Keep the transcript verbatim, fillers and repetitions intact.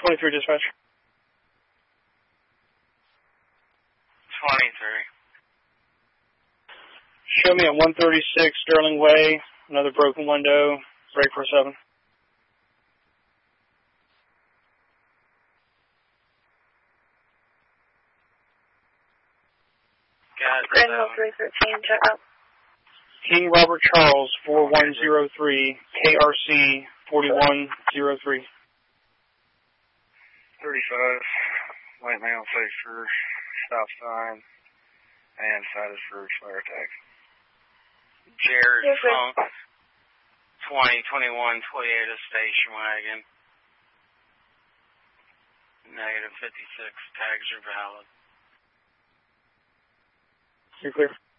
twenty-three dispatch. twenty-three. Show me at one thirty-six Sterling Way, another broken window, break for seven. Got Granville three thirteen, check out. King Robert Charles, four one zero three, K R C, forty-one oh three. thirty-five, white male face first, stop sign, and cited for flare attack. Jared Yes, sir. Funk, twenty twenty-one Toyota station wagon. Negative fifty-six, tags are valid. You're clear.